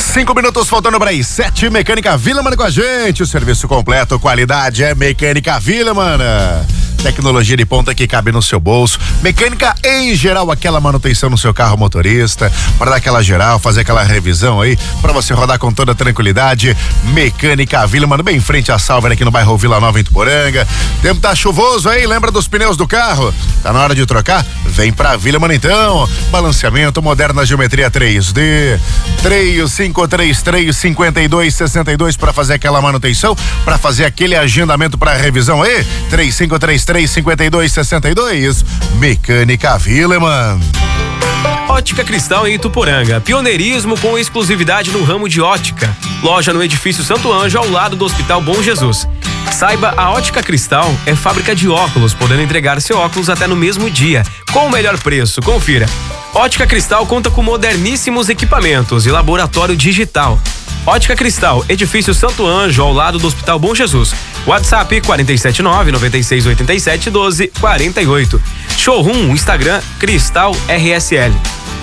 5 minutos faltando para aí. 7, Mecânica Villaman com a gente. O serviço completo, qualidade é Mecânica Villaman. Tecnologia de ponta que cabe no seu bolso. Mecânica em geral, aquela manutenção no seu carro motorista, para dar aquela geral, fazer aquela revisão aí, para você rodar com toda tranquilidade. Mecânica Villaman, bem em frente à Salver aqui no bairro Vila Nova, em Tuporanga. Tempo tá chuvoso aí, lembra dos pneus do carro? Tá na hora de trocar? Vem pra Villaman então. Balanceamento moderno na geometria 3D. 3533-5262 para fazer aquela manutenção, para fazer aquele agendamento para revisão aí. 3533-5262. Mecânica Villaman. Ótica Cristal em Ituporanga, pioneirismo com exclusividade no ramo de ótica. Loja no edifício Santo Anjo, ao lado do Hospital Bom Jesus. Saiba, a Ótica Cristal é fábrica de óculos, podendo entregar seu óculos até no mesmo dia, com o melhor preço. Confira. Ótica Cristal conta com moderníssimos equipamentos e laboratório digital. Ótica Cristal, edifício Santo Anjo, ao lado do Hospital Bom Jesus. WhatsApp 479-9687-1248. Showroom, Instagram, Cristal RSL.